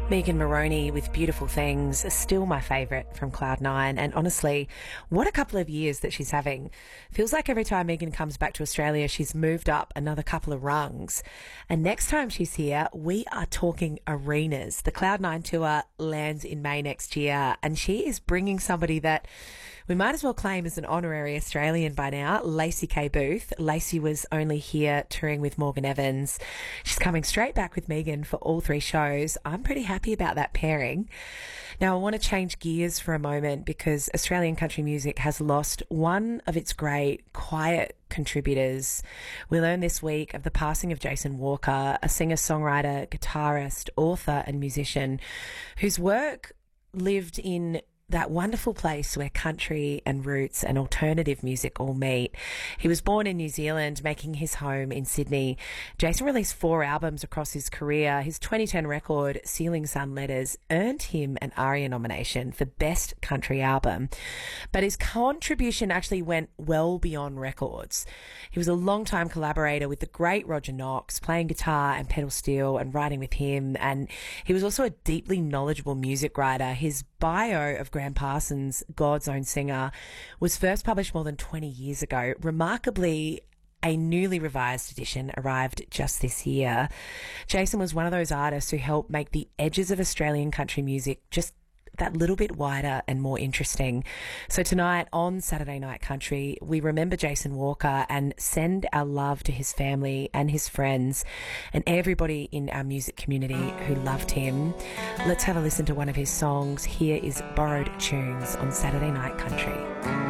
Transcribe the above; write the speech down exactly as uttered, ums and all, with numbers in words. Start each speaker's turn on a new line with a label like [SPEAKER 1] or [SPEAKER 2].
[SPEAKER 1] Megan Moroney with Beautiful Things is still my favourite from Cloud Nine, and honestly, what a couple of years that she's having. Feels like every time Megan comes back to Australia, she's moved up another couple of rungs. And next time she's here, we are talking arenas. The Cloud Nine tour lands in May next year, and she is bringing somebody that we might as well claim as an honorary Australian by now, Lacey K. Booth. Lacey was only here touring with Morgan Evans. She's coming straight back with Megan for all three shows. I'm pretty happy about that pairing. Now, I want to change gears for a moment because Australian country music has lost one of its great quiet contributors. We learned this week of the passing of Jason Walker, a singer-songwriter, guitarist, author and musician whose work lived in that wonderful place where country and roots and alternative music all meet. He was born in New Zealand, making his home in Sydney. Jason released four albums across his career. His twenty ten record, Ceiling Sun Letters, earned him an ARIA nomination for Best Country Album. But his contribution actually went well beyond records. He was a long-time collaborator with the great Roger Knox, playing guitar and pedal steel and writing with him. And he was also a deeply knowledgeable music writer. His bio of Graham Parsons, God's Own Singer, was first published more than twenty years ago. Remarkably, a newly revised edition arrived just this year. Jason was one of those artists who helped make the edges of Australian country music just that little bit wider and more interesting. So tonight on Saturday Night Country, we remember Jason Walker and send our love to his family and his friends and everybody in our music community who loved him. Let's have a listen to one of his songs. Here is Borrowed Tunes on Saturday Night Country.